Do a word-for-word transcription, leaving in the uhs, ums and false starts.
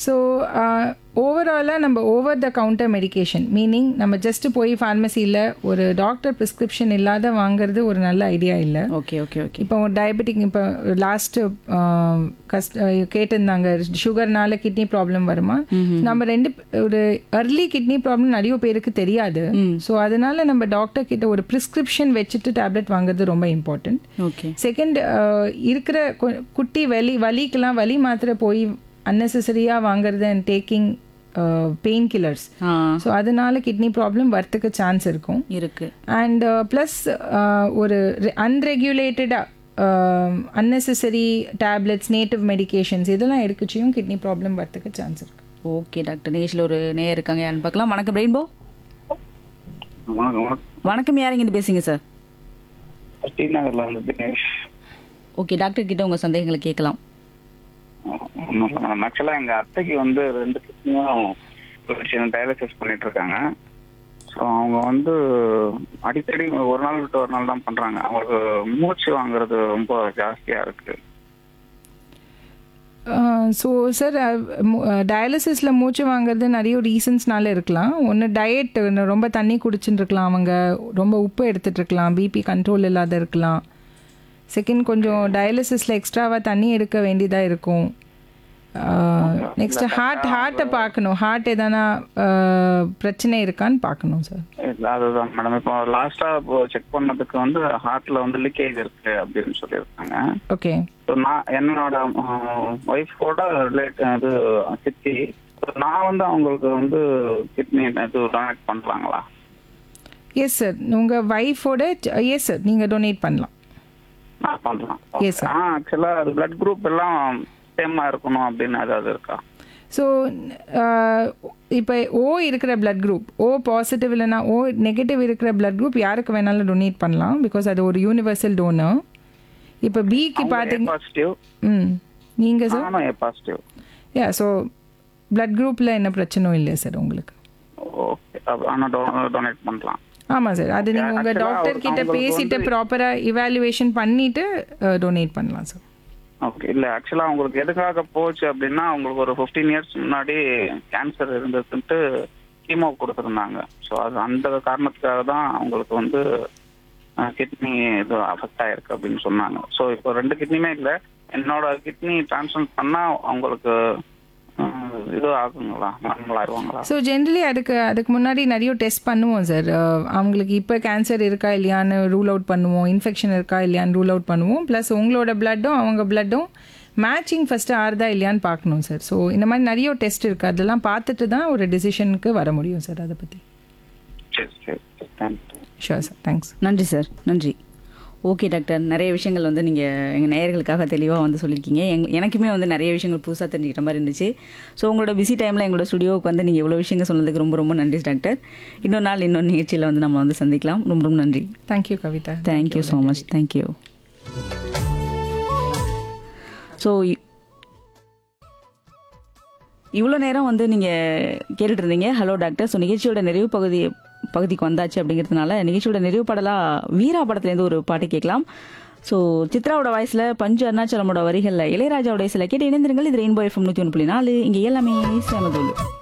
So ஓவராலாக நம்ம over the counter medication meaning நம்ம ஜஸ்ட் போய் ஃபார்மசியில் ஒரு டாக்டர் ப்ரிஸ்கிரிப்ஷன் இல்லாத வாங்குறது ஒரு நல்ல ஐடியா இல்லை. ஓகே ஓகே ஓகே இப்போ டயபெட்டிக் இப்போ லாஸ்ட்டு கஸ்ட் கேட்டிருந்தாங்க சுகர்னால கிட்னி ப்ராப்ளம் வருமா. நம்ம ரெண்டு ஒரு அர்லி கிட்னி ப்ராப்ளம் நிறைய பேருக்கு தெரியாது. ஸோ அதனால நம்ம டாக்டர் கிட்ட ஒரு ப்ரிஸ்கிரிப்ஷன் வச்சுட்டு டேப்லெட் வாங்குறது ரொம்ப இம்பார்ட்டன்ட். ஓகே செகண்ட் இருக்கிற கு- குட்டி வலி வலிக்கெல்லாம் வலி மாத்திரை போய் அன்னெசரியாக வாங்குறது and taking pain killers. Ah so அதனால கிட்னி ப்ராப்ளம் வரத்துக்கு சான்ஸ் இருக்கும். இருக்கு. அண்ட் ப்ளஸ் ஒரு அன்ரெகுலேட்டடாக அன்னெசரி டேப்லெட்ஸ் நேட்டிவ் மெடிகேஷன்ஸ் இதெல்லாம் எடுக்கச்சியும் கிட்னி ப்ராப்ளம் வரத்துக்கு சான்ஸ் இருக்கு. ஓகே டாக்டர், நிகழ்ச்சியில் ஒரு நேயர் இருக்காங்க, யாருன்னு பார்க்கலாம். வணக்கம் ரெயின்போ. வணக்கம் வணக்கம் வணக்கம், யாருங்க இருந்து பேசுங்க சார்? டி நகர்ல இருந்து தினேஷ். ஓகே, டாக்டர் கிட்ட உங்கள் சந்தேகங்களை கேட்கலாம். ஆக்சுவலா எங்க அத்தைக்கு வந்து ரெண்டு கிட்னியும் டயாலிசிஸ் பண்ணிட்டு இருக்காங்க. ஸோ அவங்க வந்து அடிக்கடி ஒரு நாள் விட்டு ஒரு நாள் தான் பண்றாங்க. அவங்களுக்கு மூச்சு வாங்குறது ரொம்ப ஜாஸ்தியா இருக்கு. ஸோ சார் டயாலிசிஸில் மூச்சு வாங்குறது நிறைய ரீசன்ஸ்னால இருக்கலாம். ஒன்று டயட் ரொம்ப தண்ணி குடிச்சுட்டு இருக்கலாம், அவங்க ரொம்ப உப்பு எடுத்துகிட்டு இருக்கலாம், பிபி கண்ட்ரோல் இல்லாத இருக்கலாம். செகண்ட் கொஞ்சம் டயாலிசிஸில் எக்ஸ்ட்ராவாக தண்ணி எடுக்க வேண்டியதாக இருக்கும். நெக்ஸ்ட் ஹார்ட் ஹார்ட்டை பார்க்கணும், ஹார்ட் எதனா பிரச்சனை இருக்கான்னு பார்க்கணும் சார். இல்ல, அதுதான் மேடம். இப்போ லாஸ்டா செக் பண்ணதுக்கு வந்து ஹார்ட்ல வந்து லீக்கேஜ் இருக்கு அப்படின்னு சொல்லியிருக்காங்க. ஓகே. ஸோ நான் என்னோட ஒய்ஃபோட ரிலேட் இது சித்தி, நான் வந்து அவங்களுக்கு வந்து கிட்னி இது டொனேட் பண்ணலாங்களா? எஸ் சார், உங்கள் ஒய்ஃபோட எஸ் சார் நீங்கள் டொனேட் பண்ணலாம். நான் பண்ணலாம். Yes, sir. ஆ ஆக்சுவலா அது பிளட் குரூப் எல்லாம் சேமா இருக்கணும் அப்படின்னு ஏதாவது இருக்கா? ஸோ இப்போ ஓ இருக்கிற பிளட் குரூப், ஓ பாசிட்டிவ் இல்லைனா ஓ நெகட்டிவ் இருக்கிற பிளட் குரூப் யாருக்கு வேணாலும் டொனேட் பண்ணலாம், பிகாஸ் அது ஒரு யூனிவர்சல் டோனர். இப்போ பிக்கு பார்த்தீங்க. பாசிட்டிவ். ம் நீங்கள் சார்? நானும் A positive. Yeah, so blood குரூப்பில் என்ன பிரச்சனையும் இல்லை சார் உங்களுக்கு. ஓகே, ஆனால் டொனேட் பண்ணலாம். ஆமாம் சார், அது நீங்கள் உங்கள் Actually, டாக்டர் கிட்ட அவங்களுக்கு பேசிட்டு வந்து- ப்ராப்பராக இவாலுவேஷன் பண்ணிவிட்டு டொனேட் பண்ணலாம் சார். ஓகே. இல்ல ஆக்சுவலா அவங்களுக்கு எதுக்காக போச்சு அப்படின்னா, அவங்களுக்கு ஒரு ஃபிஃப்டீன் இயர்ஸ் முன்னாடி கேன்சர் இருந்ததுன்ட்டு கீமோ கொடுத்துருந்தாங்க. ஸோ அது அந்த காரணத்துக்காக தான் அவங்களுக்கு வந்து கிட்னி இது அஃபெக்ட் ஆயிருக்கு அப்படின்னு சொன்னாங்க. ஸோ இப்போ ரெண்டு கிட்னியுமே இல்லை, என்னோட கிட்னி டிரான்ஸ்பிளான்ட் பண்ணா அவங்களுக்கு அஹ், இது ஆகுங்களா, நார்மல் ஆயிடுவாங்களா? ஸோ ஜென்ரலி அதுக்கு அதுக்கு முன்னாடி நிறைய டெஸ்ட் பண்ணுவோம் சார். அவங்களுக்கு இப்போ கேன்சர் இருக்கா இல்லையான்னு ரூல் அவுட் பண்ணுவோம், இன்ஃபெக்ஷன் இருக்கா இல்லையான்னு ரூல் அவுட் பண்ணுவோம். ப்ளஸ் உங்களோட பிளட்டும் அவங்க பிளட்டும் மேட்சிங் ஃபஸ்ட்டு ஆறுதா இல்லையான்னு பார்க்கணும் சார். ஸோ இந்த மாதிரி நிறைய டெஸ்ட் இருக்குது, அதெல்லாம் பார்த்துட்டு தான் ஒரு டிசிஷனுக்கு வர முடியும் சார் அதை பற்றி. சரி சரி தேங்க்யூ. Sure sir, thanks. நன்றி சார், நன்றி. ஓகே டாக்டர், நிறைய விஷயங்கள் வந்து நீங்கள் எங்கள் நேயர்களுக்காக தெளிவாக வந்து சொல்லியிருக்கீங்க. எங் எனக்குமே வந்து நிறைய விஷயங்கள் புதுசாக தெரிஞ்சுக்கிட்ட மாதிரி இருந்துச்சு. ஸோ உங்களோட பிஸி டைமில் எங்களோட ஸ்டுடியோவுக்கு வந்து நீங்கள் இவ்வளோ விஷயங்கள் சொன்னதுக்கு ரொம்ப ரொம்ப நன்றி டாக்டர். இன்னொரு நாள் இன்னொரு நிகழ்ச்சியில் வந்து நம்ம வந்து சந்திக்கலாம். ரொம்ப ரொம்ப நன்றி. Thank you Kavitha. Thank you so much. Thank you. So இவ்வளோ நேரம் வந்து நீங்கள் கேட்டுட்டு இருந்தீங்க ஹலோ டாக்டர். ஸோ நிகழ்ச்சியோட நிறைவு பகுதி பகுதிக்கு வந்தாச்சு அப்படிங்கிறதுனால நிகழ்ச்சியோட நிறைவு பாடலாக வீரா படத்துலேருந்து ஒரு பாட்டு கேட்கலாம். ஸோ சித்ராவோட வாய்ஸில் பஞ்சு அருணாச்சலமோட வரிகளில் இளையராஜாவோட சில கேட்டு இணைந்திருங்கள். இது ரெயின்போ எஃப்எம் நூற்றி ஒன்று புள்ளி நாலு. இங்கே எல்லாமே சேமதோலு.